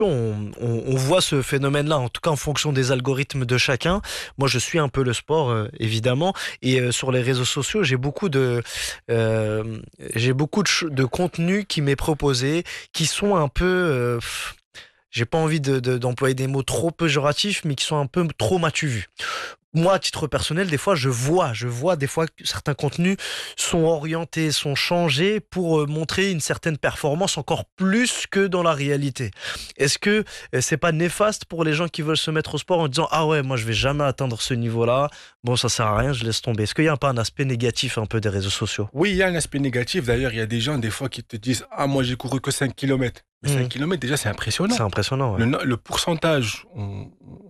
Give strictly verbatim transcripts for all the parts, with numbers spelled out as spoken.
on, on, on voit ce phénomène-là, en tout cas en fonction des algorithmes de chacun. Moi, je suis un peu le sport, euh, évidemment, et euh, sur les réseaux sociaux, j'ai beaucoup de, euh, j'ai beaucoup de, ch- de contenu qui m'est proposé, qui sont un peu, euh, pff, j'ai pas envie de, de- d'employer des mots trop péjoratifs, mais qui sont un peu trop m'as-tu vu. Moi, à titre personnel, des fois, je vois, je vois des fois que certains contenus sont orientés, sont changés pour euh, montrer une certaine performance encore plus que dans la réalité. Est-ce que euh, c'est pas néfaste pour les gens qui veulent se mettre au sport en disant ah ouais, moi je vais jamais atteindre ce niveau-là, bon ça sert à rien, je laisse tomber. Est-ce qu'il y a pas un aspect négatif un peu des réseaux sociaux? Oui, il y a un aspect négatif. D'ailleurs, il y a des gens, des fois, qui te disent ah, moi, j'ai couru que cinq kilomètres. Mais cinq Mhm. kilomètres, déjà, c'est C'est impressionnant. impressionnant, ouais. Le, no- le pourcentage en,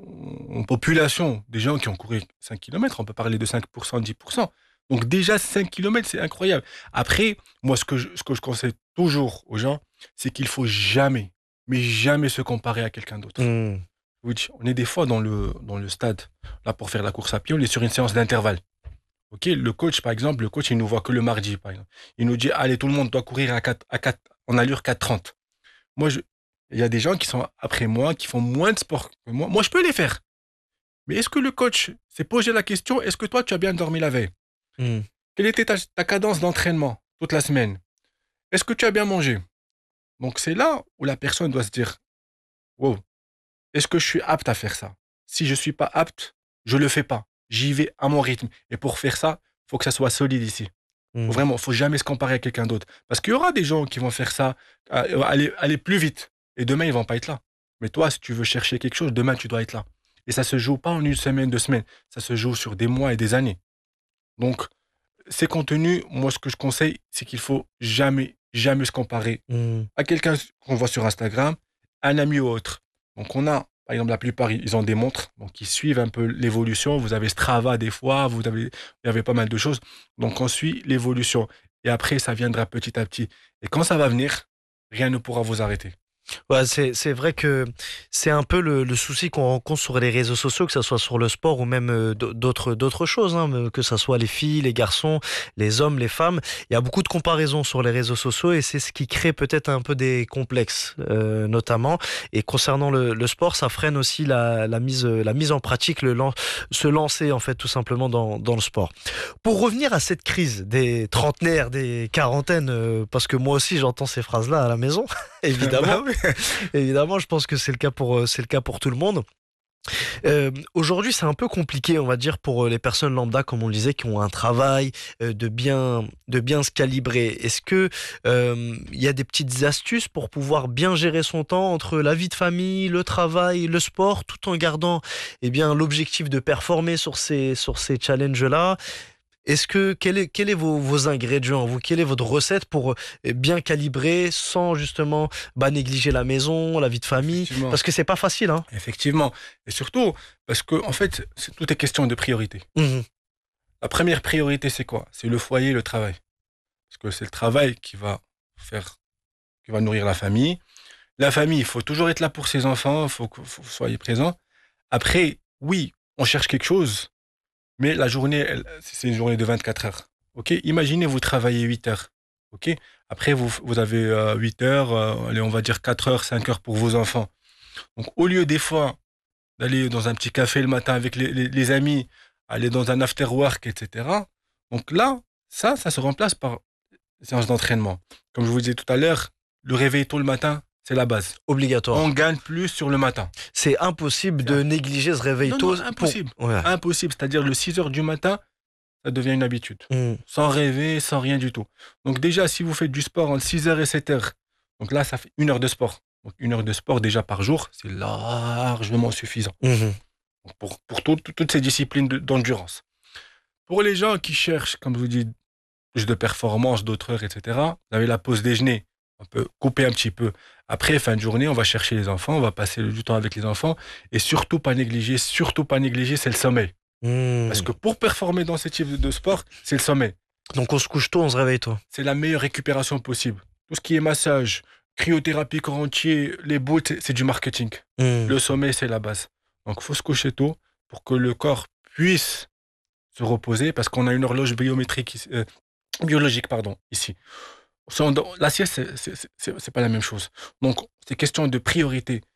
en population des gens qui ont couru cinq kilomètres, on peut parler de cinq pour cent, dix pour cent. Donc, déjà, cinq kilomètres, c'est incroyable. Après, moi, ce que je, ce que je conseille toujours aux gens, c'est qu'il faut jamais, mais jamais se comparer à quelqu'un d'autre. Mhm. Oui, on est des fois dans le, dans le stade, là, pour faire la course à pied, on est sur une séance d'intervalle. Ok, le coach, par exemple, le coach, il nous voit que le mardi, par exemple. Il nous dit, allez, tout le monde doit courir à quatre, à quatre, en allure quatre trente. Moi, je, il y a des gens qui sont après moi, qui font moins de sport que moi. Moi, je peux les faire. Mais est-ce que le coach s'est posé la question, est-ce que toi, tu as bien dormi la veille? Mhm. Quelle était ta, ta cadence d'entraînement toute la semaine? Est-ce que tu as bien mangé? Donc, c'est là où la personne doit se dire, wow, est-ce que je suis apte à faire ça? Si je suis pas apte, je le fais pas. J'y vais à mon rythme. Et pour faire ça, faut que ça soit solide ici. Faut Mhm. vraiment, faut jamais se comparer à quelqu'un d'autre. Parce qu'il y aura des gens qui vont faire ça, euh, aller, aller plus vite. Et demain, ils vont pas être là. Mais toi, si tu veux chercher quelque chose, demain, tu dois être là. Et ça se joue pas en une semaine, deux semaines. Ça se joue sur des mois et des années. Donc, ces contenus, moi, ce que je conseille, c'est qu'il faut jamais, jamais se comparer Mhm. à quelqu'un qu'on voit sur Instagram, un ami ou autre. Donc, on a, par exemple, la plupart, ils ont des montres, donc ils suivent un peu l'évolution. Vous avez Strava des fois, vous avez, il y avait pas mal de choses. Donc, on suit l'évolution. Et après, ça viendra petit à petit. Et quand ça va venir, rien ne pourra vous arrêter. Ouais, c'est, c'est vrai que c'est un peu le, le souci qu'on rencontre sur les réseaux sociaux, que ce soit sur le sport ou même euh, d- d'autres, d'autres choses, hein, mais que ce soit les filles, les garçons, les hommes, les femmes. Il y a beaucoup de comparaisons sur les réseaux sociaux et c'est ce qui crée peut-être un peu des complexes, euh, notamment. Et concernant le, le sport, ça freine aussi la, la, mise, la mise en pratique, le lan- se lancer en fait tout simplement dans, dans le sport. Pour revenir à cette crise des trentenaires, des quarantaines, euh, parce que moi aussi j'entends ces phrases-là à la maison, Bah évidemment. oui. Évidemment, je pense que c'est le cas pour, euh, c'est le cas pour tout le monde. Euh, aujourd'hui, c'est un peu compliqué, on va dire, pour euh, les personnes lambda, comme on le disait, qui ont un travail, euh, de bien, de bien se calibrer. Est-ce que euh, il y a des petites astuces pour pouvoir bien gérer son temps entre la vie de famille, le travail, le sport, tout en gardant, eh bien, l'objectif de performer sur ces, sur ces challenges-là? Est-ce que quel est, quel est vos, vos ingrédients, vous, quelle est votre recette pour euh, bien calibrer sans justement bah, négliger la maison, la vie de famille, Effectivement. parce que c'est pas facile, hein. Effectivement. Et surtout, parce que, en fait, c'est, tout est question de priorité. Mhm. La première priorité, c'est quoi? C'est le foyer et le travail. Parce que c'est le travail qui va faire, qui va nourrir la famille. La famille, il faut toujours être là pour ses enfants, il faut que faut que vous soyez présent. Après, oui, on cherche quelque chose, mais la journée, elle, c'est une journée de vingt-quatre heures. Ok? Imaginez, vous travaillez huit heures. Ok? Après, vous, vous avez euh, huit heures, euh, allez, on va dire quatre heures, cinq heures pour vos enfants. Donc, au lieu des fois d'aller dans un petit café le matin avec les, les- les amis, aller dans un after work, et cetera. Donc là, ça, ça se remplace par des séances d'entraînement. Comme je vous disais tout à l'heure, le réveil tôt le matin, c'est la base. On Obligatoire. gagne plus sur le matin. C'est impossible C'est de un- négliger ce réveil Non, non, tôt pour. impossible. Ouais. Impossible. C'est-à-dire le six heures du matin, ça devient une habitude. Mhm. Sans rêver, sans rien du tout. Donc déjà, si vous faites du sport entre six heures et sept heures, donc là, ça fait une heure de sport. Donc une heure de sport déjà par jour, c'est largement suffisant. Mhm. Donc, pour, pour tout- tout- toutes ces disciplines de- d'endurance. Pour les gens qui cherchent, comme je vous dis, plus de performance, d'autres heures, et cetera, vous avez la pause déjeuner. On peut couper un petit peu. Après, fin de journée, on va chercher les enfants, on va passer du temps avec les enfants. Et surtout pas négliger, surtout pas négliger, c'est le sommeil. Parce Mhm. que pour performer dans ce type de de sport, c'est le sommeil. Donc on se couche tôt, on se réveille tôt. C'est la meilleure récupération possible. Tout ce qui est massage, cryothérapie corps entier, les bouts, c'est c'est du marketing. Mhm. Le sommeil, c'est la base. Donc, il faut se coucher tôt pour que le corps puisse se reposer parce qu'on a une horloge biométrique, ici- euh, biologique pardon, ici. Si on dort- La sieste, c'est c'est- c'est- c'est pas la même chose. Donc, c'est question de priorité.